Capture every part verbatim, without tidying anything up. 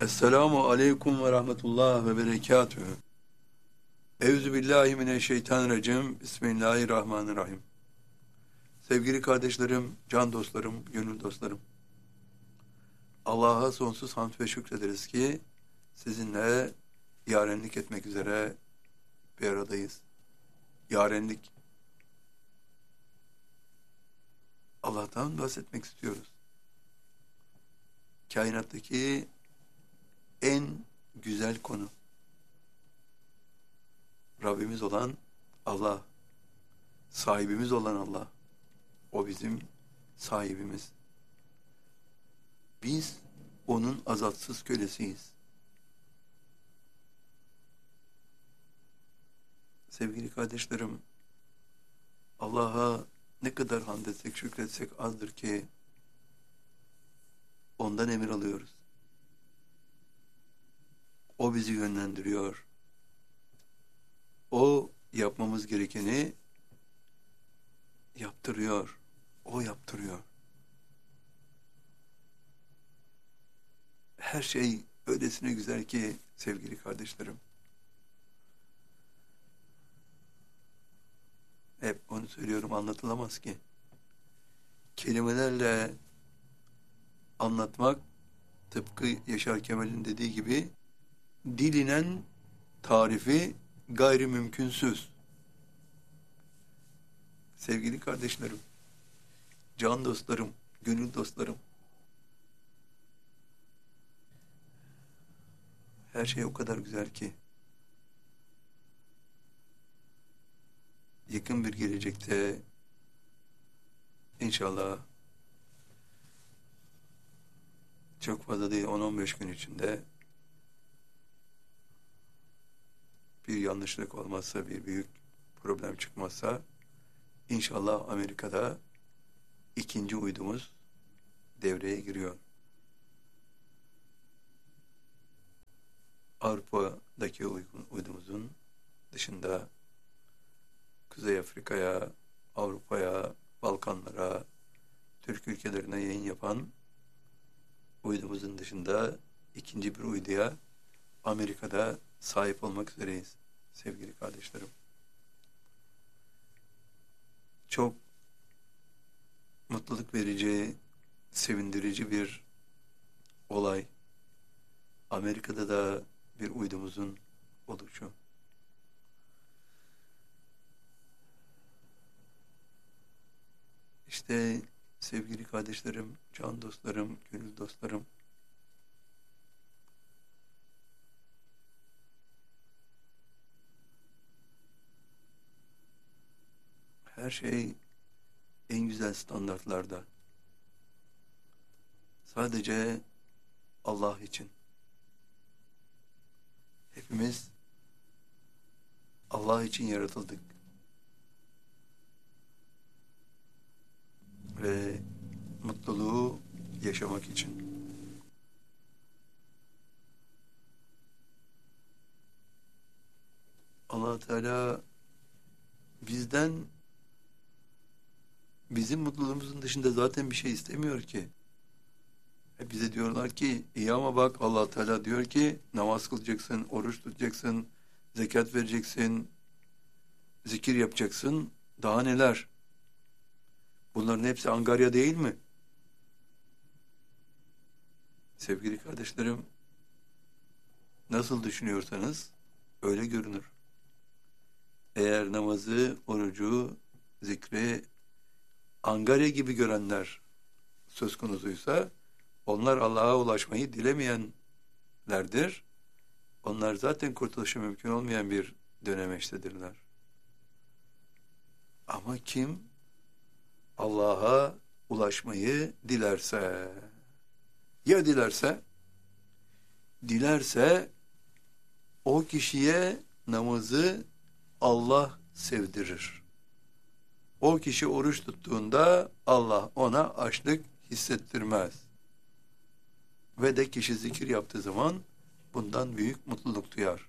Esselamu aleyküm ve rahmetullah ve berekatühü. Euzu billahi mineşşeytanirracim. Bismillahirrahmanirrahim. Sevgili kardeşlerim, can dostlarım, gönül dostlarım. Allah'a sonsuz hamd ve şükrederiz ki sizinle yarenlik etmek üzere bir aradayız. Yarenlik. Allah'tan bahsetmek istiyoruz. Kainattaki en güzel konu. Rabbimiz olan Allah, sahibimiz olan Allah. O bizim sahibimiz. Biz onun azatsız kölesiyiz. Sevgili kardeşlerim, Allah'a ne kadar hamd etsek, şükretsek azdır ki ondan emir alıyoruz. O bizi yönlendiriyor. O yapmamız gerekeni yaptırıyor. O yaptırıyor. Her şey öylesine güzel ki sevgili kardeşlerim. Hep onu söylüyorum, anlatılamaz ki. Kelimelerle anlatmak tıpkı Yaşar Kemal'in dediği gibi dilinen tarifi gayrimümkünsüz. Sevgili kardeşlerim, can dostlarım, gönül dostlarım, her şey o kadar güzel ki yakın bir gelecekte inşallah çok fazla değil, on on beş gün içinde bir yanlışlık olmazsa, bir büyük problem çıkmazsa inşallah Amerika'da ikinci uydumuz devreye giriyor. Avrupa'daki uydumuzun dışında Kuzey Afrika'ya, Avrupa'ya, Balkanlara, Türk ülkelerine yayın yapan uydumuzun dışında ikinci bir uyduya Amerika'da sahip olmak üzereyiz sevgili kardeşlerim. Çok mutluluk verici, sevindirici bir olay. Amerika'da da bir uydumuzun oluşu. İşte sevgili kardeşlerim, can dostlarım, gönül dostlarım, her şey en güzel standartlarda. Sadece Allah için. Hepimiz Allah için yaratıldık. Ve mutluluğu yaşamak için. Allah Teala bizden, bizim mutluluğumuzun dışında zaten bir şey istemiyor ki. E bize diyorlar ki iyi ama bak Allah Teala diyor ki namaz kılacaksın, oruç tutacaksın, zekat vereceksin, zikir yapacaksın, daha neler? Bunların hepsi angarya değil mi? Sevgili kardeşlerim, nasıl düşünüyorsanız öyle görünür. Eğer namazı, orucu, zikri angarya gibi görenler söz konusuysa onlar Allah'a ulaşmayı dilemeyenlerdir. Onlar zaten kurtuluşu mümkün olmayan bir dönemeçtedirler. Ama kim Allah'a ulaşmayı dilerse, ya dilerse, dilerse o kişiye namazı Allah sevdirir. O kişi oruç tuttuğunda Allah ona açlık hissettirmez. Ve de kişi zikir yaptığı zaman bundan büyük mutluluk duyar.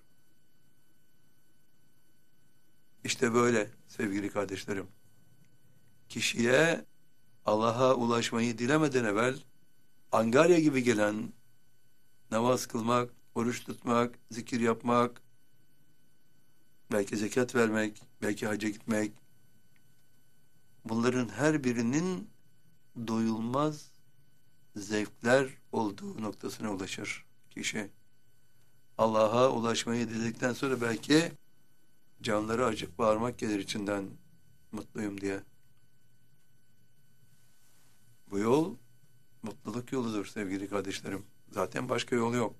İşte böyle sevgili kardeşlerim. Kişiye Allah'a ulaşmayı dilemeden evvel angarya gibi gelen namaz kılmak, oruç tutmak, zikir yapmak, belki zekat vermek, belki hacca gitmek, bunların her birinin doyulmaz zevkler olduğu noktasına ulaşır kişi. Allah'a ulaşmayı dedikten sonra belki canları acık bağırmak gelir içinden, mutluyum diye. Bu yol mutluluk yoludur sevgili kardeşlerim. Zaten başka yol yok.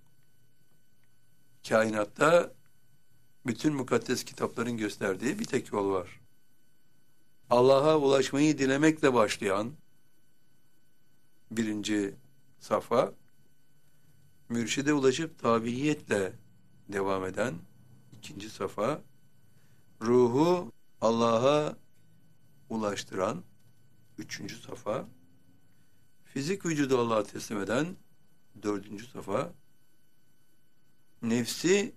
Kainatta bütün mukaddes kitapların gösterdiği bir tek yol var. Allah'a ulaşmayı dilemekle başlayan birinci safa, mürşide ulaşıp tabiiyetle devam eden ikinci safa, ruhu Allah'a ulaştıran üçüncü safa, fizik vücudu Allah'a teslim eden dördüncü safa, nefsi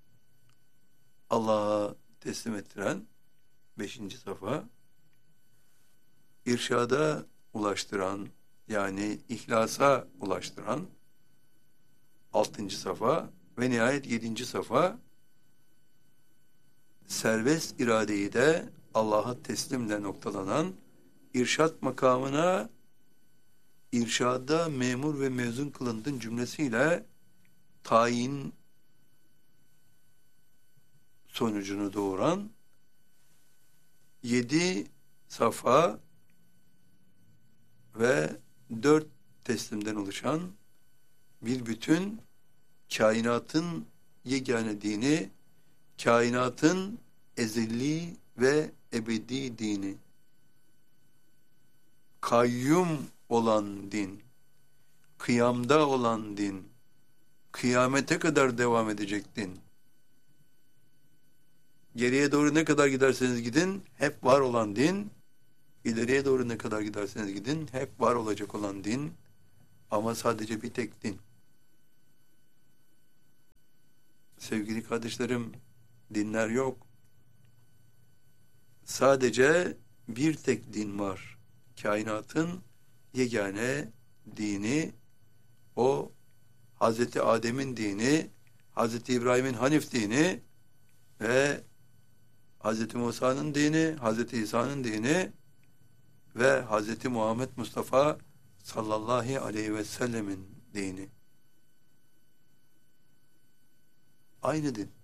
Allah'a teslim ettiren beşinci safa, irşada ulaştıran, yani ihlasa ulaştıran altıncı safa ve nihayet yedinci safa, serbest iradeyi de Allah'a teslimle noktalanan, irşat makamına irşada memur ve mezun kılındın cümlesiyle tayin sonucunu doğuran yedi safa ve dört teslimden oluşan bir bütün, kainatın yegane dini, kainatın ezeli ve ebedi dini, kayyum olan din, kıyamda olan din, kıyamete kadar devam edecek din. Geriye doğru ne kadar giderseniz gidin, hep var olan din, ileriye doğru ne kadar giderseniz gidin, hep var olacak olan din, ama sadece bir tek din. Sevgili kardeşlerim, dinler yok. Sadece bir tek din var. Kainatın yegane dini, o Hazreti Adem'in dini, Hazreti İbrahim'in Hanif dini ve Hazreti Musa'nın dini, Hazreti İsa'nın dini ve Hazreti Muhammed Mustafa sallallahu aleyhi ve sellemin dini. Aynı din.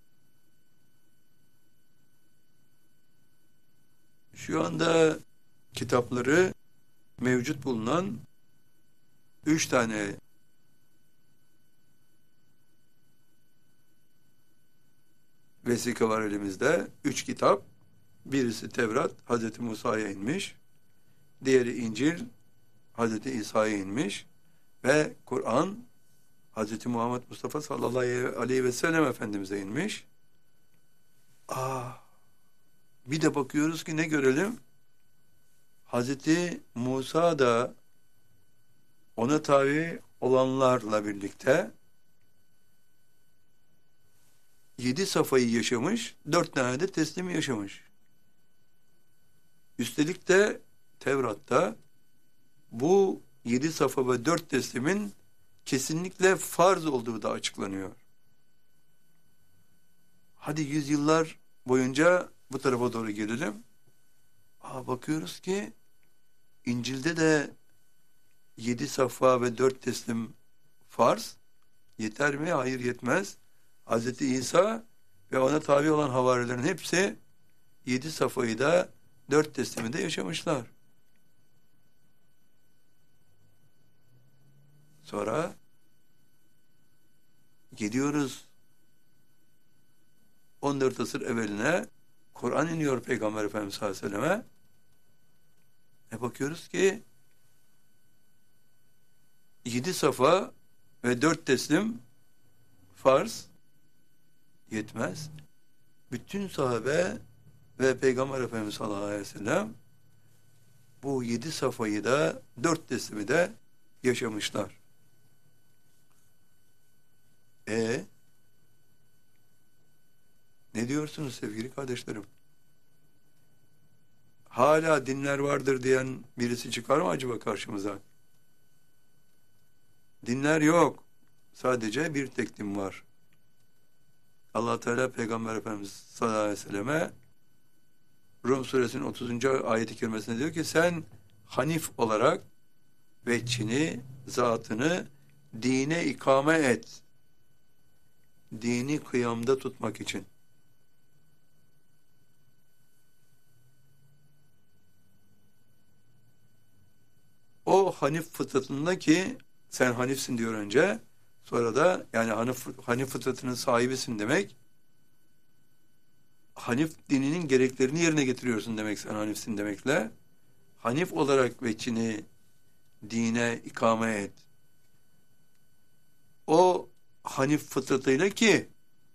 Şu anda kitapları mevcut bulunan üç tane vesika var elimizde. Üç kitap. Birisi Tevrat, Hazreti Musa'ya inmiş. Diğeri İncil, Hazreti İsa'ya inmiş. Ve Kur'an, Hazreti Muhammed Mustafa sallallahu aleyhi ve sellem Efendimiz'e inmiş. Ah, bir de bakıyoruz ki ne görelim? Hazreti Musa da ona tabi olanlarla birlikte yedi safayı yaşamış, dört tane de teslimi yaşamış. Üstelik de Tevrat'ta bu yedi safa ve dört teslimin kesinlikle farz olduğu da açıklanıyor. Hadi yüzyıllar boyunca bu tarafa doğru gelelim. Aa, bakıyoruz ki İncil'de de yedi safa ve dört teslim farz. Yeter mi? Hayır, yetmez. Hazreti İsa ve ona tabi olan havarilerin hepsi yedi safayı da dört teslimi de yaşamışlar. Sonra gidiyoruz on dört asır evveline, Kur'an iniyor Peygamber Efendimiz sallallahu aleyhi ve selleme. E bakıyoruz ki yedi safa ve dört teslim farz, yetmez. Bütün sahabe ve Peygamber Efendimiz sallallahu aleyhi ve sellem bu yedi safayı da dört teslimi de yaşamışlar. E ne diyorsunuz sevgili kardeşlerim? Hala dinler vardır diyen birisi çıkar mı acaba karşımıza? Dinler yok. Sadece bir tek din var. Allah Teala Peygamber Efendimiz sallallahu aleyhi ve selleme Rum suresinin otuzuncu ayet-i kerimesinde diyor ki sen hanif olarak veçhini, zatını dine ikame et. Dini kıyamda tutmak için. O hanif fıtratında ki sen hanifsin diyor önce, sonra da yani hanif, hanif fıtratının sahibisin demek, hanif dininin gereklerini yerine getiriyorsun demek sen hanifsin demekle. Hanif olarak veçhini dine ikame et. O hanif fıtratıyla ki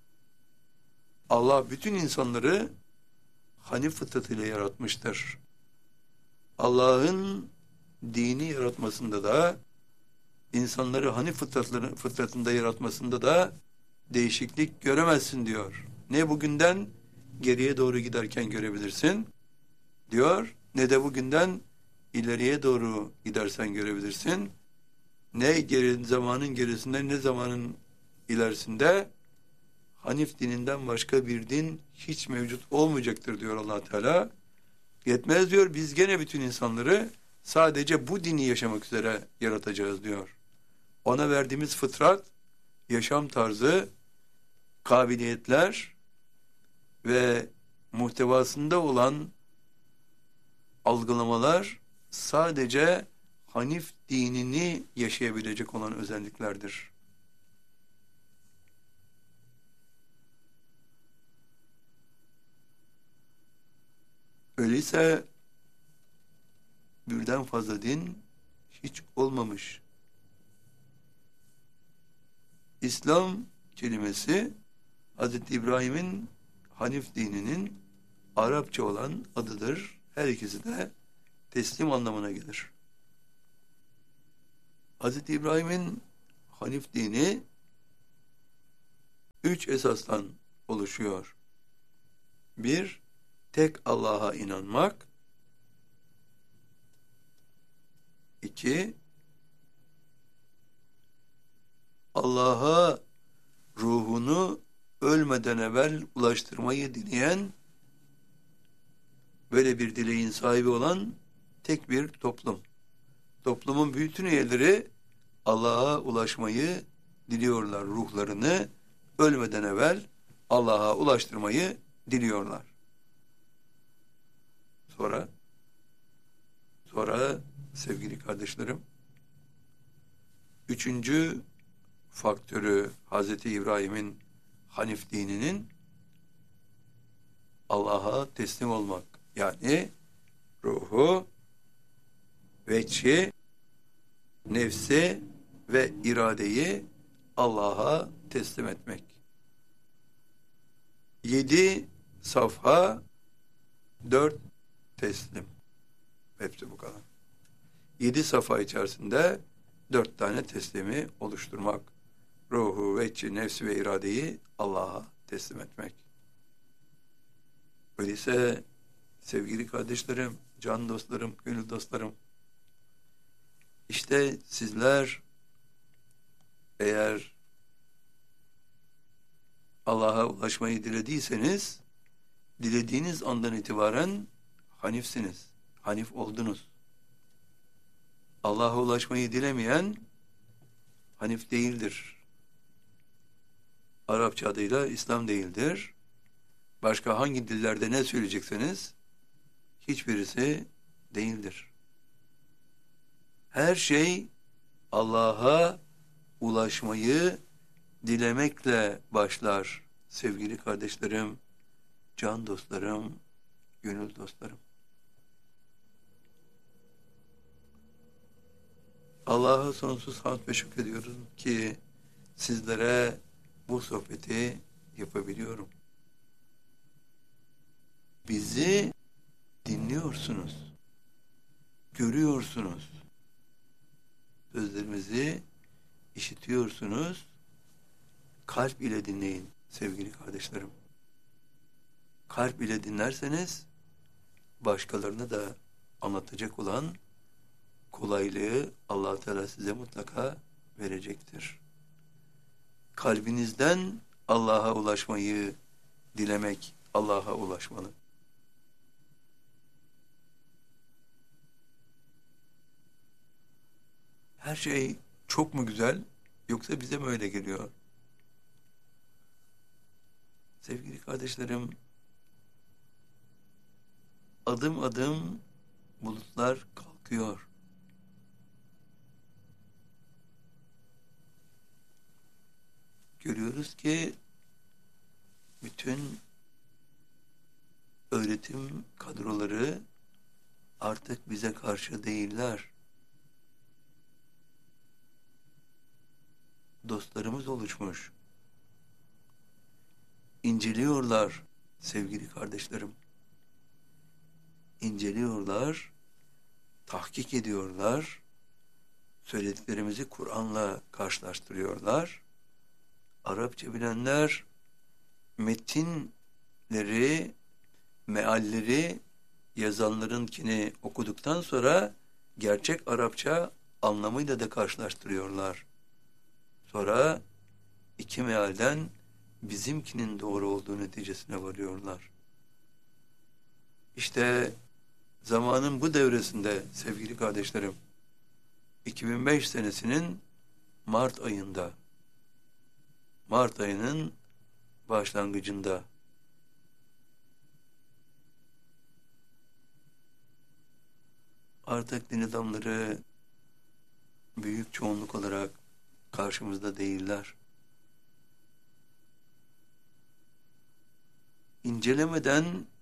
Allah bütün insanları hanif fıtratıyla yaratmıştır. Allah'ın dini yaratmasında da insanları hanif fıtratları, fıtratında yaratmasında da değişiklik göremezsin diyor. Ne bugünden geriye doğru giderken görebilirsin diyor, ne de bugünden ileriye doğru gidersen görebilirsin. Ne geri, zamanın gerisinde ne zamanın ilerisinde hanif dininden başka bir din hiç mevcut olmayacaktır diyor Allah Teala. Yetmez diyor, biz gene bütün insanları sadece bu dini yaşamak üzere yaratacağız diyor. Ona verdiğimiz fıtrat, yaşam tarzı, kabiliyetler ve muhtevasında olan algılamalar sadece hanif dinini yaşayabilecek olan özelliklerdir. Öyleyse birden fazla din hiç olmamış. İslam kelimesi Hazreti İbrahim'in Hanif dininin Arapça olan adıdır. Her ikisi de teslim anlamına gelir. Hazreti İbrahim'in Hanif dini üç esasdan oluşuyor. Bir, tek Allah'a inanmak. İki, Allah'a ruhunu ölmeden evvel ulaştırmayı dileyen, böyle bir dileğin sahibi olan tek bir toplum. Toplumun bütün üyeleri Allah'a ulaşmayı diliyorlar. Ruhlarını ölmeden evvel Allah'a ulaştırmayı diliyorlar. Sonra, sonra sevgili kardeşlerim, üçüncü faktörü Hazreti İbrahim'in Hanif dininin Allah'a teslim olmak. Yani ruhu, veçhi, nefsi ve iradeyi Allah'a teslim etmek. Yedi safha, dört teslim. Hepsi bu kadar. Yedi safha içerisinde dört tane teslimi oluşturmak. Ruhu, veçhi, nefsi ve iradeyi Allah'a teslim etmek. Öyleyse sevgili kardeşlerim, can dostlarım, gönül dostlarım, İşte sizler eğer Allah'a ulaşmayı dilediyseniz, dilediğiniz andan itibaren hanifsiniz, hanif oldunuz. Allah'a ulaşmayı dilemeyen hanif değildir. Arapça adıyla İslam değildir. Başka hangi dillerde ne söyleyecekseniz hiçbirisi değildir. Her şey Allah'a ulaşmayı dilemekle başlar. Sevgili kardeşlerim, can dostlarım, gönül dostlarım. Allah'a sonsuz hamd ve şükrediyoruz ki sizlere bu sohbeti yapabiliyorum. Bizi dinliyorsunuz, görüyorsunuz. Sözlerimizi işitiyorsunuz. Kalp ile dinleyin sevgili kardeşlerim. Kalp ile dinlerseniz başkalarına da anlatacak olan kolaylığı Allah Teala size mutlaka verecektir. kalbinizden Allah'a ulaşmayı dilemek, Allah'a ulaşmalı. Her şey çok mu güzel, yoksa bize mi öyle geliyor? Sevgili kardeşlerim, adım adım bulutlar kalkıyor. Görüyoruz ki bütün öğretim kadroları artık bize karşı değiller. Dostlarımız oluşmuş. İnceliyorlar sevgili kardeşlerim. İnceliyorlar, tahkik ediyorlar, söylediklerimizi Kur'an'la karşılaştırıyorlar. Arapça bilenler metinleri, mealleri yazanlarınkini okuduktan sonra gerçek Arapça anlamıyla da karşılaştırıyorlar. Sonra iki mealden bizimkinin doğru olduğu neticesine varıyorlar. İşte zamanın bu devresinde sevgili kardeşlerim, iki bin beş senesinin Mart ayında, Mart ayının başlangıcında artık din adamları büyük çoğunluk olarak karşımızda değiller. İncelemeden